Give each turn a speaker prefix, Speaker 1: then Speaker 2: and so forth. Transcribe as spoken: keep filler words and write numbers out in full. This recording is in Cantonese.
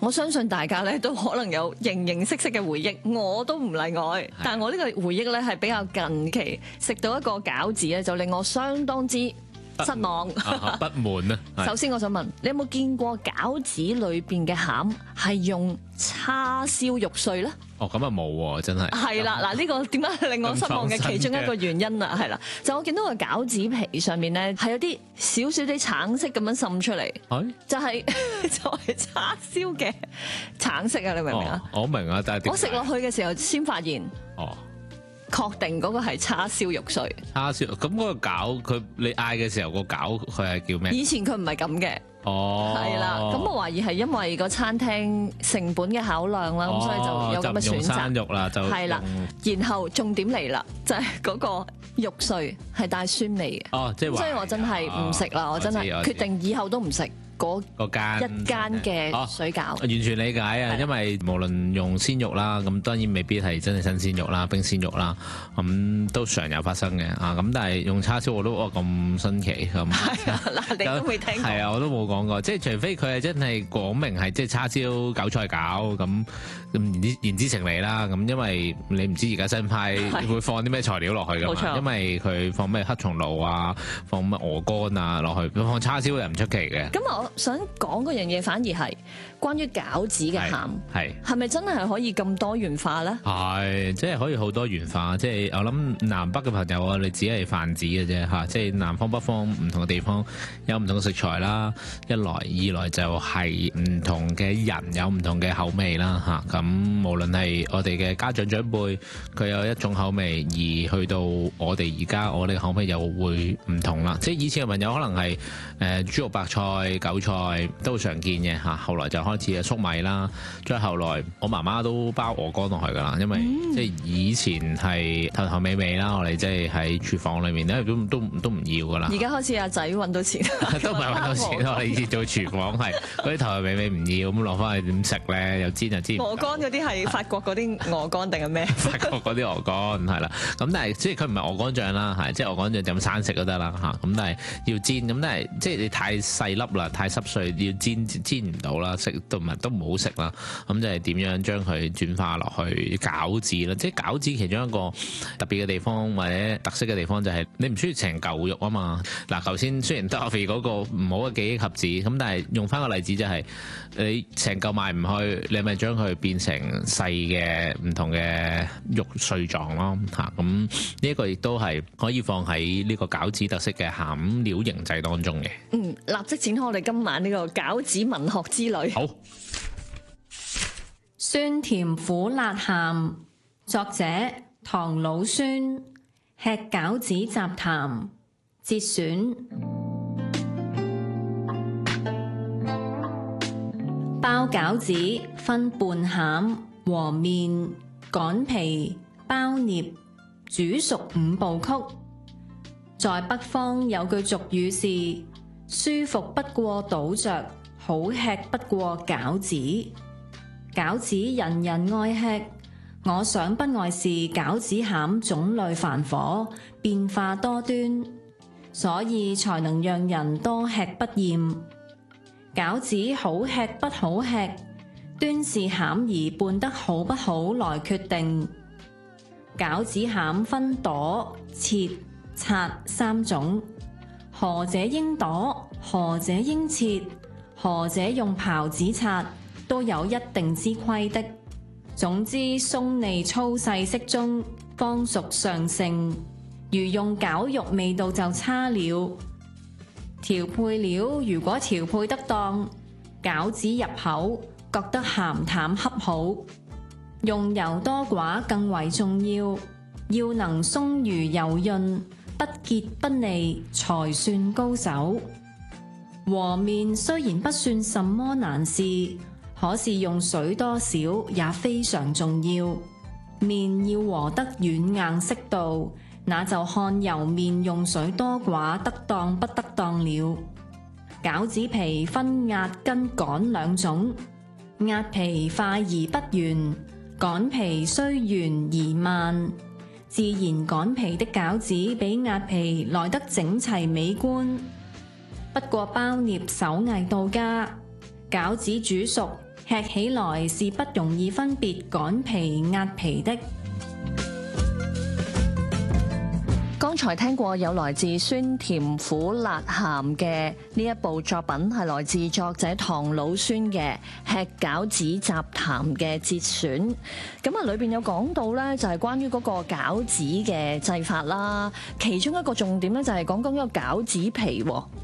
Speaker 1: 我相信大家咧都可能有形形色色嘅回憶，我都唔例外。但係我呢個回憶咧係比較近期食到一個餃子咧，就令我相當之失望、
Speaker 2: 啊、不滿啊！
Speaker 1: 首先我想問，你有冇見過餃子裏邊嘅餡係用叉燒肉碎咧？
Speaker 2: 哦，咁啊冇喎，真係。
Speaker 1: 係啦，嗱呢個點解令我失望嘅其中一個原因啊，係啦，就我見到個餃子皮上面咧係有啲少少啲橙色咁樣滲出嚟，
Speaker 2: 係
Speaker 1: 就係就係叉燒嘅橙色啊！你明唔明啊？
Speaker 2: 我明啊，但係
Speaker 1: 我食落去嘅時候先發現，
Speaker 2: 哦，
Speaker 1: 確定嗰個係叉燒肉碎。
Speaker 2: 叉燒咁嗰個餃，佢你嗌嘅時候個餃佢係叫咩？
Speaker 1: 以前佢唔係咁嘅。
Speaker 2: 哦，
Speaker 1: 係啦，咁我懷疑係因為個餐廳成本嘅考量啦，咁、哦、所以就有咁嘅選擇。
Speaker 2: 生肉啦，就
Speaker 1: 係啦，然後重點嚟啦，就係、是、嗰個肉碎係帶酸味嘅。
Speaker 2: 哦，即係話，
Speaker 1: 所以我真係唔食啦，我真係決定以後都唔食嗰間一間嘅水餃。
Speaker 2: 完全理解啊，因為無論用鮮肉啦，咁當然未必係真係新鮮肉啦、冰鮮肉啦，咁都常有發生嘅啊。咁但係用叉燒我都哇咁新奇咁。
Speaker 1: 係啊，嗱你都未聽過。
Speaker 2: 係啊，我都冇講過，即係除非佢係真係講明係即係叉燒韭菜餃咁咁言之言之成理啦。咁因為你唔知而家新派會放啲咩材料落去㗎嘛，因為佢放咩黑松露啊，放咩鵝肝啊落去，放叉燒又唔出奇嘅。
Speaker 1: 咁我想講嗰樣嘢，反而係關於餃子嘅餡，
Speaker 2: 係
Speaker 1: 係咪真係可以咁多元化咧？
Speaker 2: 係，即係可以好多元化。即係我諗南北嘅朋友啊，你只係泛指嘅啫嚇。即係南方北方唔同嘅地方有唔同嘅食材啦，一來二來就係唔同嘅人有唔同嘅口味啦嚇。咁無論係我哋嘅家長長輩，佢有一種口味，而去到我哋而家我哋嘅口味又會唔同啦。即係以前嘅朋友可能係誒豬肉白菜、韭菜都常見嘅嚇，後來就開始係粟米啦，再後來我媽媽都包鵝肝落去噶啦，因為即係以前係頭頭尾尾啦，我哋即係喺廚房裏面咧都都都唔要噶啦。
Speaker 1: 而家開始阿仔揾到錢，
Speaker 2: 都唔係揾到錢，我哋以前做廚房係嗰啲頭頭尾尾唔要，咁落翻去點食咧？又煎就煎。
Speaker 1: 鵝肝嗰啲係法國嗰啲鵝肝定係咩？
Speaker 2: 法國嗰啲鵝肝係啦，咁但係即係佢唔係鵝肝醬啦，係即係鵝肝醬就咁生食都得啦嚇，咁但係要煎，咁但係即係你太細粒啦，太濕碎，要煎煎唔到啦，食都唔係都唔好食啦。咁就係點樣將佢轉化落去餃子啦？即係餃子其中一個特別嘅地方或者特色嘅地方就係你唔需要成嚿肉啊嘛。嗱，頭先雖然 Dorothy 嗰個唔好嘅記憶盒子，咁但係用翻個例子就係你成嚿賣唔去，你咪將佢變成細嘅唔同嘅肉碎狀咯嚇。咁呢一個亦都係可以放喺呢個餃子特色嘅餡料形制當中嘅。
Speaker 1: 嗯，立即展開我哋今晚呢個餃子文學之旅。
Speaker 2: 好，
Speaker 3: 酸甜苦辣鹹，作者唐魯孫，吃餃子雜談節選。包餃子分半餡、和面、擀皮、包捏、煮熟五步曲。在北方有句俗語是：舒服不過倒着，好吃不過餃子。餃子人人愛吃，我想不外是餃子餡種類繁火，變化多端，所以才能讓人多吃不厭。餃子好吃不好吃，端視餡兒拌得好不好來決定。餃子餡分朵、切、擦三種，何者應朵，何者應切，何者用刨子擦，都有一定之規的。總之鬆膩粗細適中，方屬上乘。如用絞肉味道就差了。調配料如果調配得當，餃子入口覺得鹹淡恰好。用油多寡更為重要，要能鬆茹柔潤，不結不膩才算高手。和面雖然不算什麼難事，可是用水多少也非常重要。面要和得軟硬適度，那就看油面用水多寡得當不得當了。餃子皮分壓跟擀兩種，壓皮快而不圓，擀皮雖圓而慢。自然擀皮的餃子比壓皮來得整齊美觀。不過包捏手藝到家，餃子煮熟， 吃起來是不容易分別趕皮壓皮的。
Speaker 1: 剛才聽過有來自酸甜苦辣鹹嘅呢一部作品，係來自作者唐魯孫嘅《吃餃子雜談》嘅節選。咁啊，裏邊有講到咧，就係關於嗰個餃子嘅製法啦。其中一個重點咧，就係講講呢個餃子皮。